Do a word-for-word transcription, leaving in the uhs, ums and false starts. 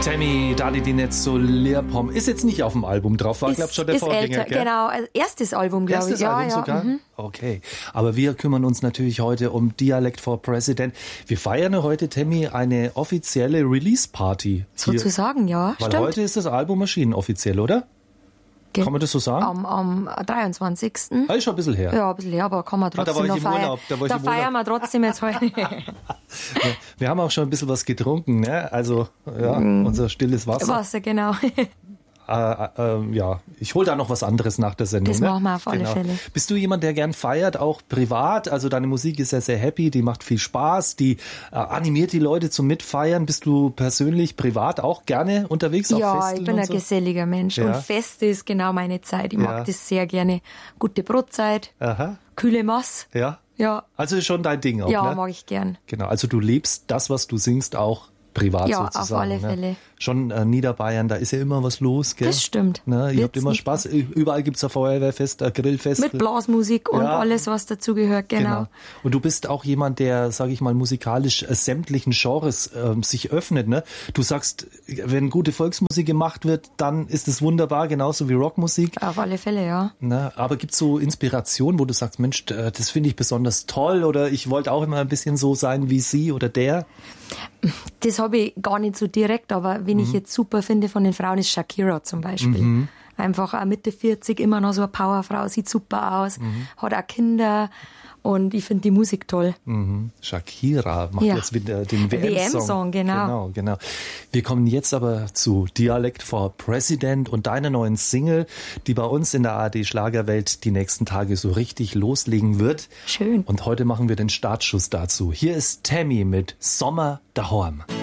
Tammy, Dali die Netz so Leerpom ist jetzt nicht auf dem Album drauf, war glaube ich schon der ist Vorgänger, älter, gell? genau, also erstes Album, glaube ich. Erstes Ja, Album ja, sogar? mhm. Okay, aber wir kümmern uns natürlich heute um Dialect for President. Wir feiern heute, Tammy, eine offizielle Release-Party. Sozusagen, ja, Weil stimmt. heute ist das Album erschienen, offiziell, oder? Ge- Kann man das so sagen? Am, am dreiundzwanzigsten Ah, ist schon ein bisschen her. Ja, ein bisschen her, aber kann man Ah, da trotzdem war ich noch im feiern. Urlaub, da war ich Da im Urlaub. feiern wir trotzdem jetzt heute. Wir haben auch schon ein bisschen was getrunken, ne? Also, ja, unser stilles Wasser. Wasser, genau. Äh, äh, ja, ich hole da noch was anderes nach der Sendung. Das ne? machen wir auf alle Fälle. Bist du jemand, der gern feiert, auch privat? Also deine Musik ist ja sehr happy, die macht viel Spaß, die äh, animiert die Leute zum Mitfeiern. Bist du persönlich, privat auch gerne unterwegs auf Ja, Festeln ich bin und ein so? geselliger Mensch Ja. und Feste ist genau meine Zeit. Ich Ja. mag das sehr gerne. Gute Brotzeit, Aha, kühle Mass. ja. Ja, Also ist schon dein Ding auch, ja, ne? mag ich gern. Genau, also du lebst das, was du singst, auch privat Ja, auf sozusagen. alle ne? Fälle. Schon äh, Niederbayern, da ist ja immer was los, gell? Das stimmt. Ne? Ihr habt Wird's immer nicht Spaß. Überall gibt's ein Feuerwehrfest, ein Grillfest. Mit Blasmusik und Ja. alles, was dazugehört, genau. Und du bist auch jemand, der, sage ich mal, musikalisch äh, sämtlichen Genres ähm, sich öffnet. Ne? Du sagst, wenn gute Volksmusik gemacht wird, dann ist es wunderbar, genauso wie Rockmusik. Auf alle Fälle, ja. Ne? Aber gibt's so Inspiration, wo du sagst, Mensch, äh, das finde ich besonders toll oder ich wollte auch immer ein bisschen so sein wie sie oder der? Das habe ich gar nicht so direkt, aber wen Mhm. ich jetzt super finde von den Frauen ist Shakira zum Beispiel. Einfach auch Mitte vierzig, immer noch so eine Powerfrau, sieht super aus, Mhm. hat auch Kinder und ich finde die Musik toll. Mhm. Shakira macht Ja. jetzt wieder den W M-Song. W M-Song, genau. genau. Genau, Wir kommen jetzt aber zu Dialect for President und deiner neuen Single, die bei uns in der A R D-Schlagerwelt die nächsten Tage so richtig loslegen wird. Schön. Und heute machen wir den Startschuss dazu. Hier ist Tammy mit Sommer daheim.